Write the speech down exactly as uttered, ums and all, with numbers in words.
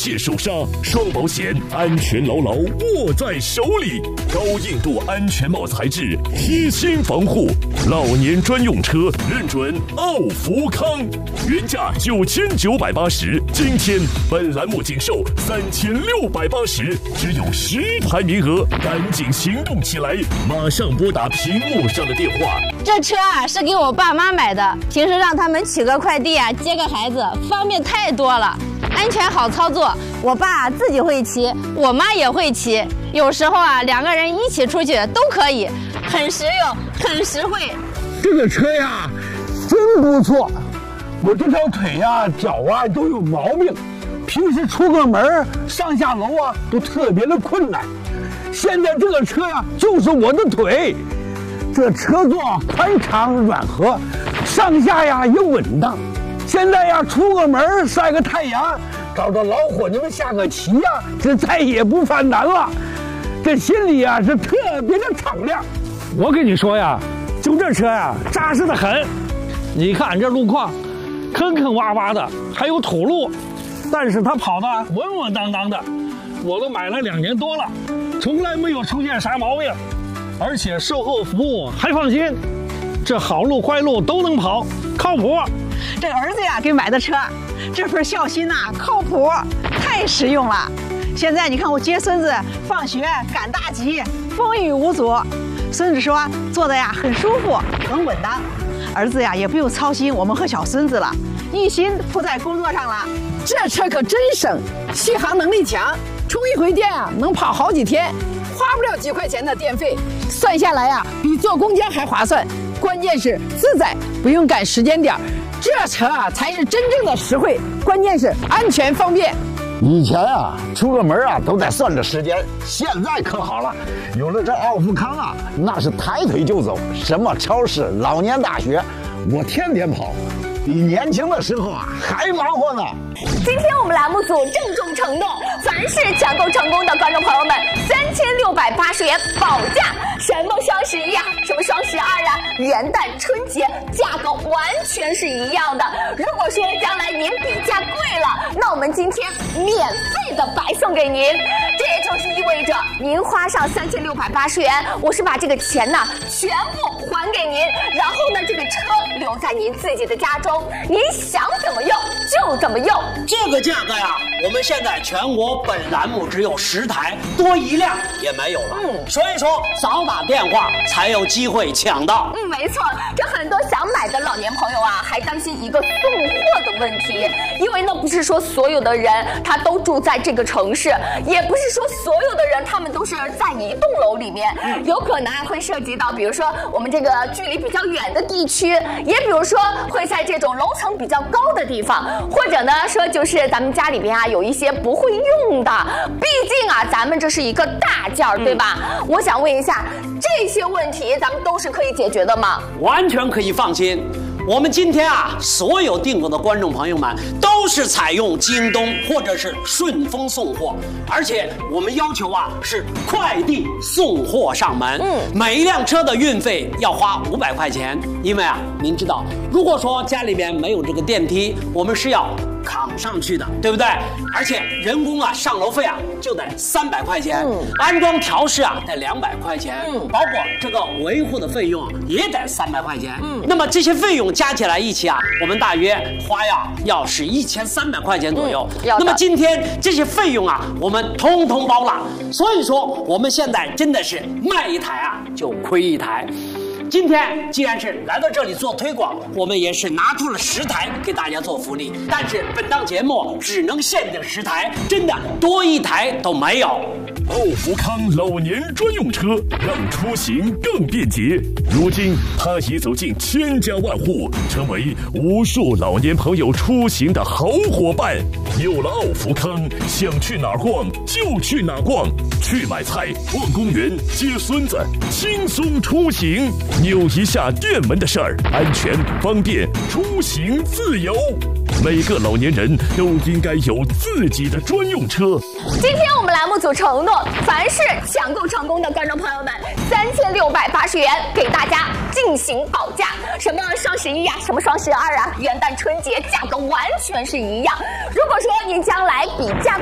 械手刹，双保险，安全牢牢握在手里。高硬度安全帽材质，贴心防护，老年专用车认准奥福康，原价九千九百八十，今天本栏目仅售三千六百八十，只有十台名额，赶紧行动起来！马上拨打屏幕上的电话。 这车啊是给我爸妈买的，平时让他们取个快递啊，接个孩子，方便太多了，安全好操作。我爸自己会骑，我妈也会骑，有时候啊两个人一起出去都可以，很实用，很实惠。 这个车呀，真不错。我这条腿呀、脚啊都有毛病，平时出个门、上下楼啊都特别的困难。现在这个车呀，就是我的腿。这车座宽敞软和，上下呀也稳当。现在呀，出个门晒个太阳，找着老伙计们下个棋呀，这再也不犯难了。这心里呀是特别的敞亮。 我跟你说呀，就这车呀，扎实的很。你看这路况，坑坑洼洼的，还有土路，但是它跑得稳稳当当的。我都买了两年多了，从来没有出现啥毛病。而且售后服务还放心，这好路坏路都能跑，靠谱。 这儿子呀给买的车，这份孝心呐、啊，靠谱，太实用了。现在你看我接孙子放学赶大集，风雨无阻。孙子说坐的呀很舒服，很稳当。儿子呀也不用操心我们和小孙子了，一心扑在工作上了。 这车可真省，续航能力强，充一回电啊能跑好几天。花不了几块钱的电费，算下来呀，比坐公交还划算。关键是自在，不用赶时间点，这车啊才是真正的实惠。关键是安全方便。 以前啊，出个门啊都得算着时间，现在可好了，有了这奥福康啊，那是抬腿就走，什么超市、老年大学，我天天跑，比年轻的时候啊还忙活呢。 今天我们栏目组郑重承诺，凡是抢购成功的观众朋友们，三千六百八十元保价。什么双十一啊，什么双十二啊，元旦、春节，价格完全是一样的。如果说将来您比价贵了，那我们今天免费的白送给您。这也就是意味着您花上三千六百八十元，我是把这个钱呢全部还给您，然后呢这个车留在您自己的家中，您想怎么用就怎么用。 这个价格呀，我们现在全国本栏目只有十台，多一辆也没有了。嗯，所以说早打电话才有机会抢到。 嗯，没错，这很多想买的老年朋友啊，还担心一个送货的问题，因为呢不是说所有的人他都住在这个城市，也不是说所有的人他们都是在一栋楼里面，嗯、有可能会涉及到，比如说我们这个距离比较远的地区，也比如说会在这种楼层比较高的地方，或者呢说就是咱们家里边啊有一些不会用的，毕竟啊咱们这是一个大件儿，对吧？嗯、我想问一下，这些问题咱们都是可以解决的吗？ 完全可以放心。我们今天啊，所有订购的观众朋友们都是采用京东或者是顺丰送货，而且我们要求啊是快递送货上门。嗯，每一辆车的运费要花五百块钱，因为啊，您知道，如果说家里面没有这个电梯，我们是要扛上去的，对不对？而且人工啊上楼费啊就得三百块钱，嗯、安装调试啊得两百块钱，嗯、包括这个维护的费用也得三百块钱。嗯，那么这些费用加起来一起啊，我们大约花呀要是一千三百块钱左右。嗯、那么今天这些费用啊，我们通通包了。所以说，我们现在真的是卖一台啊就亏一台。今天既然是来到这里做推广，我们也是拿出了十台给大家做福利，但是本档节目只能限定十台，真的多一台都没有。 奥福康老年专用车，让出行更便捷。如今，它已走进千家万户，成为无数老年朋友出行的好伙伴。有了奥福康，想去哪儿逛就去哪儿逛，去买菜、逛公园、接孙子，轻松出行。扭一下电门的事儿，安全方便，出行自由。每个老年人都应该有自己的专用车。 今天我们栏目组承诺，凡是抢购成功的观众朋友们，三千六百八十元给大家进行保价。什么双十一啊，什么双十二啊，元旦、春节，价格完全是一样。如果说您将来比价